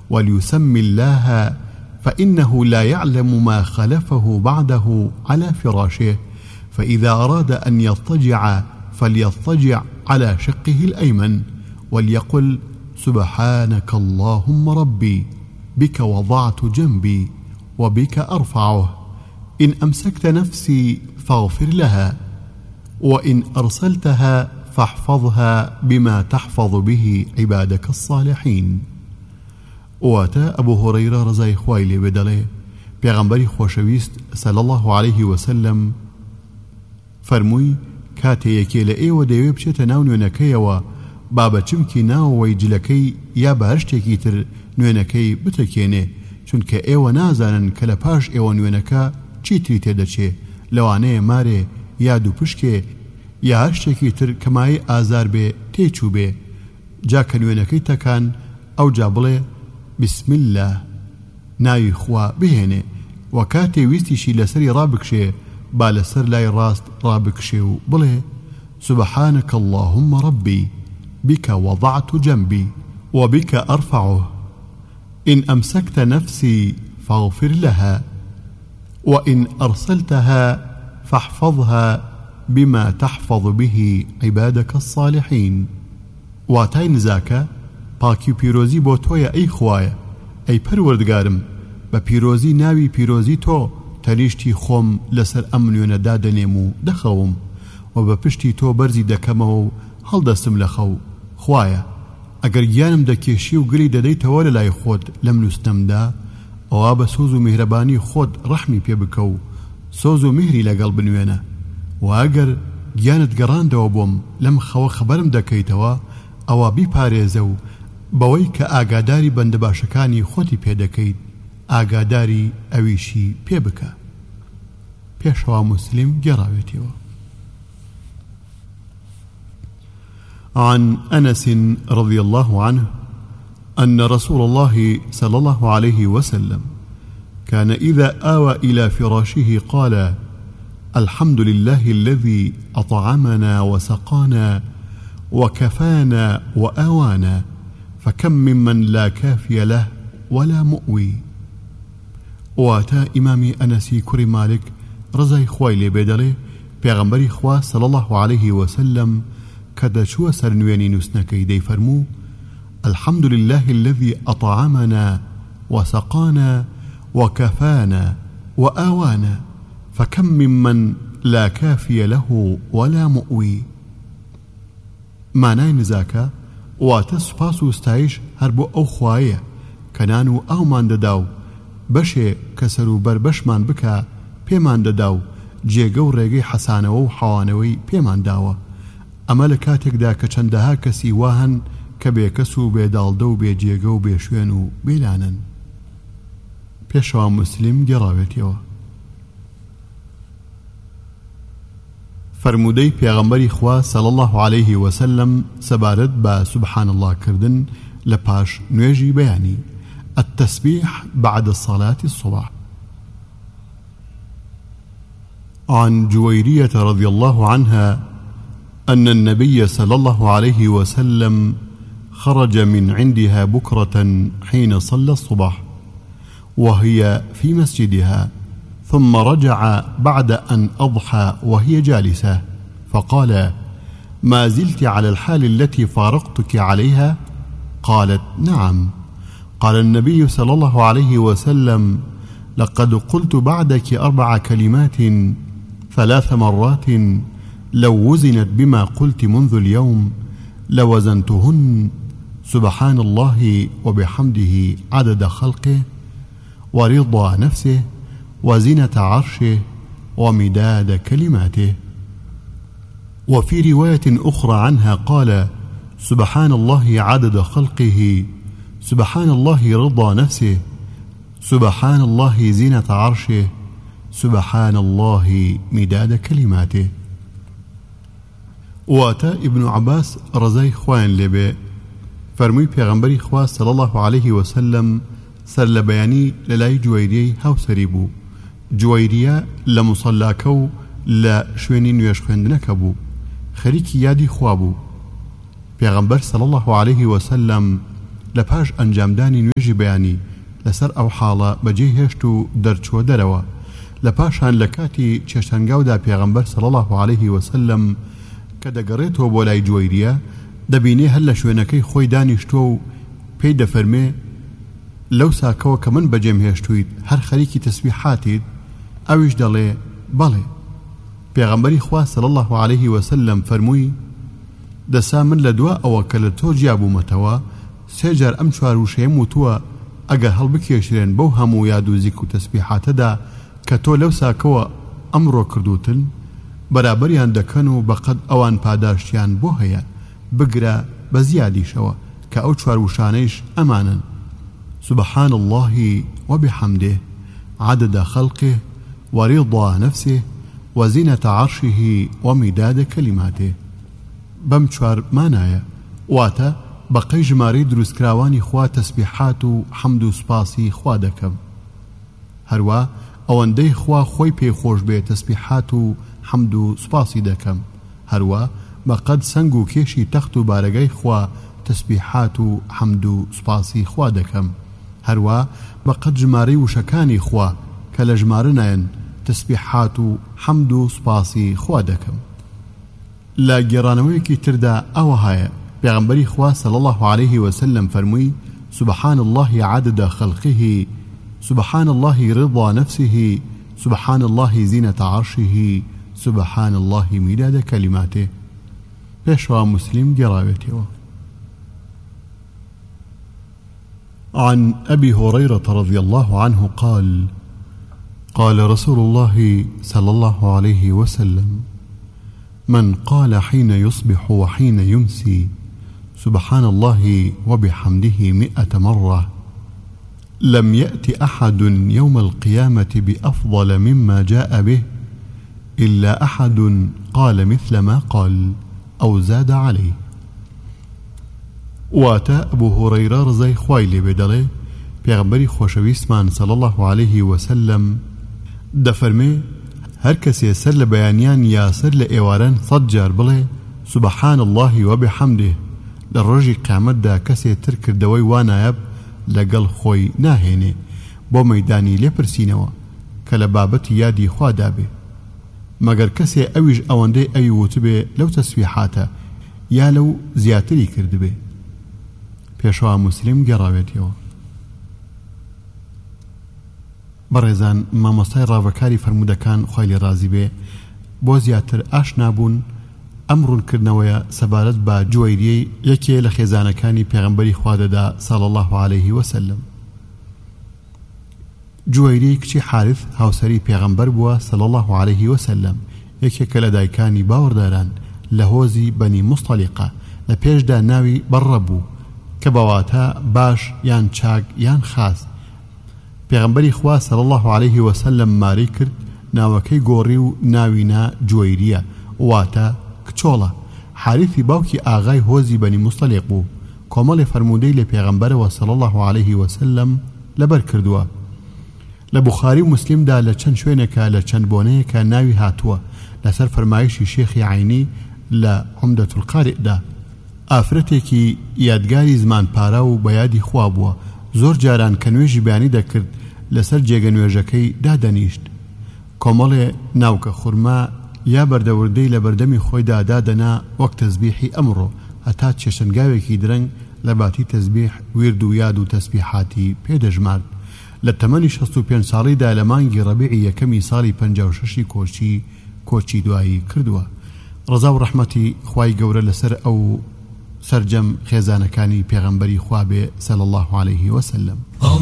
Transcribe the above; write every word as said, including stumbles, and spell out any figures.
وليسمي الله فإنه لا يعلم ما خلفه بعده على فراشه، فإذا أراد أن يضطجع فليضطجع على شقه الأيمن، وليقل سبحانك اللهم ربي بك وضعت جنبي وبك أرفعه. إن أمسكت نفسي فاغفر لها، وإن أرسلتها فاحفظها بما تحفظ به عبادك الصالحين. واتا أبو هريرة رضای خوای لێ بێ پێغەمبەری خۆشەویست صلی الله عليه وسلم فەرمووی کاتێیەکێ لە ئێوە دەیەوێ بچێتە ناو نوێنەکەیەوە با بە چمکی ناوەوەی جلەکەی یا بە هەر شتێکی تر نوێنەکەی بتەکێنێ، چونکە ئێوە نازانن کە لە پاش ئێوە نوێنەکە چیتری تێدەچێ، لەوانەیە مارێ یا دوو پشکێ یا هەر شتێکی تر کەمای ئازار بێ تێچوو بێ. جا کە نوێنەکەی تەکان ئەو جا بڵێ بسم الله، ناوی خوا بهێنێ، و کاتێ ویستیشی لەسەری ڕابکشێ با لەسەر لای ڕاست ڕابکشێ و بڵێ سبحانك اللهم ربي بك وضعت جنبي وبك أرفعه. إن أمسكت نفسي فاغفر لها، وإن أرسلتها فاحفظها بما تحفظ به عبادك الصالحين. واتای نزاکە پاکی و پیرۆزی بۆ تۆیە ئەی خوایە، ئەی پەروەردگارم، بە پیرۆزی ناوی پیرۆزی تۆ تەریشتی خۆم لەسەر ئەم نوێنەدا دەنێم و دەخەوم، و بە پشتی تۆ بەرزی دەکەمەوە و هەڵدەستم لە خەو. خوایە ئەگەر گیانم دەکێشی و گری دەدەیتەوە لە لای خۆت لەم نووسنەمدا، ئەوە بە سۆز و میهرەبانی خۆت ڕەحمی پێ بکە و سۆز و میهری لەگەڵ بنوێنە، و ئەگەر گیانت گەڕاندەوە بۆم لەم خەوە خەبەرم دەکەیتەوە، ئەوە بیپارێزە و بەوەی کە ئاگاداری بەندە باشەکانی خۆتی پێدەکەیت ئاگاداری ئەویشی پێ بکە. پێشەوە موسلیم گێڕاوێتەوە. عن أنس رضي الله عنه أن رسول الله صلى الله عليه وسلم كان إذا آوى إلى فراشه قال الحمد لله الذي أطعمنا وسقانا وكفانا وآوانا، فكم ممن لا كافي له ولا مؤوي. واتا إمامي أنسي كري مالك رضای خوای لێ بێ دەڵێ پێغەمبەری خوا صلى الله عليه وسلم کە دەچووە سەر نوێنی نووسنەکەی دەیفەرموو الحمد لله الذي أطعمنا وسقانا وكفانا وآوانا، فكم ممن لا كافي له ولا مؤوي. مانای نزاکە واتە سوپاس و ستایش هەر بۆ ئەو خوایە کە نان و ئاومان دەدا و بەشێ کە سەر و بەر بەشمان بکە پێمان دەدا و جێگە و ڕێگەی حەسانەوە و حەوانەوەی پێمان داوە. ئەمە لە کاتێکدا کە چەندەها کەسی واهن کە بێکەس و بێداڵدە و بێجێگە و بێشوێن و بێلانن. پێشەوە موسلیم گێڕاوێتەوە. فرمودەی پێغەمبەری خوا صلی الله عليه وسلم سەبارەت بە سبحان الله کردن لە پاش نوێژی بەیانی التسبيح بعد صلاة الصبح. عن جويرية رضي الله عنها أن النبي صلى الله عليه وسلم خرج من عندها بكرة حين صلى الصبح وهي في مسجدها، ثم رجع بعد أن أضحى وهي جالسة، فقال ما زلت على الحال التي فارقتك عليها؟ قالت نعم. قال النبي صلى الله عليه وسلم لقد قلت بعدك أربع كلمات ثلاث مرات لو وزنت بما قلت منذ اليوم لوزنتهن سبحان الله وبحمده عدد خلقه ورضا نفسه وزنة عرشه ومداد كلماته. وفي رواية أخرى عنها قال سبحان الله عدد خلقه، سبحان الله رضا نفسه، سبحان الله زينة عرشه، سبحان الله مداد كلماته. واتا ابن عباس رضای خوان لبه فرموی پیغمبری خواه صلی الله علیه وسلم سر لبیانی للای جویریه هاوسری بو. جویریه لمصلاکو لشوینی نویش خوندنک بو، خریکی یادی خواه بو. پیغمبر صلی الله علیه وسلم لپاش ئەنجامدانی نوێژی بەیانی لەسەر ئەو حاڵە بەجێ هێشت و دەرچووە دەرەوە. لەپاشان لە کاتی چێشتەنگاودا پێغەمبەر صلی الله عليه وسلم کە دەگەڕێتەوە بۆ لای جوەیریە دەبینێ هەر لە شوێنەکەی خۆی دانیشتووە و پێی دەفەرمێ لەو ساکەوە کە من بەجێم هێشتوویت هەر خەریکی تەسبیحاتیت؟ ئەویش دەڵێ بەڵێ. پێغەمبەری خوا صلی الله عليه وسلم فەرمووی دەسا من لە دوا ئەوە کە لە تۆ جیابوومەتەوە سێ جار ئەم چوار وشەیەم وتووە ئەگەر هەڵبکێشرێن بەو هەموو یاد و زیک و تەسبیحاتەدا کە تۆ لەو ساکەوە ئەمڕۆ کردوتن بەرابەریان دەکەن و بەقەد ئەوان پاداشتیان بۆ هەیە بگرە بە زیادیشەوە کە ئەو چوار وشانەیش ئەمانن: سبحان الله وبحمده عدد خلقه ورضا نفسه وزينة عرشه ومداد كلماته. بەم چوار مانایە واتە بەقەی ژمارەی دروستکراوانی خوا تەسبیحات و حەمد و سوپاسی خوا دەکەم. هەروە ئەوەندەی خوا خۆی پێخۆش بێ تەسبیحات و حەمد و سوپاسی دەکەم. هەروە بەقەد سەنگ و کێشی تەخت و بارەگای خوا تەسبیحات و حەمد و سوپاسی خوا دەکەم. هەروە بەقەد ژمارەی وشەکانی خوا کە لە ژمارە نایەن تەسبیحات و حەمد و سوپاسی خوا دەکەم. لە گێڕانەوەیەکی تردا ئەوە هەیە پێغەمبەری خوا صلی الله عليه وسلم فەرمووی سبحان الله عدد خلقه سبحان الله رضا نفسه سبحان الله زينة عرشه سبحان الله مداد كلماته. پێشوا مسلم گێڕاوێتەوە. عن أبي هريرة رضي الله عنه قال قال رسول الله صلى الله عليه وسلم من قال حين يصبح وحين يمسي سبحان الله وبحمده مئة مرة لم يأت أحد يوم القيامة بأفضل مما جاء به إلا أحد قال مثل ما قال أو زاد عليه. واتا أبو هريرة رضي خوای لێ بێ دەڵێ پێغەمبەری خۆشەویستمان صلی الله عليه وسلم دەفەرمێ هەر کەسێ سەر لە بەیانیان یا سەر لە ئێواران سەد جار بڵێ سبحان الله وبحمده لە ڕۆژی قیامەتدا کەسێ تر کردەوەی وانایە لەگەڵ خۆی ناهێنێ بۆ مەیدانی لێپرسینەوە کە لە بابەتی یادی خوادا بێ مەگەر کەسێ ئەویش ئەوەندەی ئەوی وتبێ لەو تەسبیحاتە یا لەو زیاتری کردبێ. پێشوا مسلم گەڕاوێتەوە. بەڕێزان مامۆستای ڕاوەکاری فەرمودەکان خوای لێ ڕازی بێ بۆ زیاتر ئاشنا بوون ئەم ڕوونکردنەوەیە سەبارەت بە جوەیریەی یەکێ لە خێزانەکانی پێغەمبەری خوا دەدا صلی الله عليه وسلم. جوەیری کچی حارث هاوسەری پێغەمبەر بووە صلی الله عليه وسلم یەکێکە لە دایکانی باوەڕداران لە هۆزی بەنی مستەلیقە لە پێشدا ناوی بەڕە بوو کە بەواتە باش یان چاک یان خاس. پێغەمبەری خوا صلی الله عليه وسلم ماری کرد ناوەکەی گۆڕی و ناوینا جوەیریە واتە کچۆڵە. حارثی باوکی ئاغای هۆزی بەنی مستەلیق بوو کۆمەڵی فەرموودەی لە پێغەمبەرەوە صلی الله عليه وسلم لەبەر کردووە. لە بوخاری و مسلمدا لە چەند شوێنێکە لە چەند بۆنەیەکە ناوی هاتووە لەسەر فەرمایشی شێخی عینی لە عومدەت القارئدا. ئافرەتێکی یادگاری زمان پارا و بەیادی خوا بووە زۆر جاران کە نوێژی بەیانی دەکرد لەسەر جێگە نوێژەکەی دادەنیشت. کۆمەڵێ ناوکە خورما یا بەردەوردەی لە بەردەمی خۆیدا دادەنا وەک تەسبیحی ئەمڕۆ هەتا چێشنگاوێکی درەنگ لە باتی تەسبیح وێرد و یاد و تەسبیحاتی پێدەژمارد. لە تەمەنی شەست و پێنج ساڵیدا لە مانگی ڕەبیعی یەکەمی ساڵی پەنجا و شەشی کۆچی کۆچی دوایی کردووە. ڕەزا و ڕەحمەتی خوای گەورە لەسەر ئەو سەرجەم خێزانەکانی پێغەمبەری خوا بێ صلی الله عليه وسلم.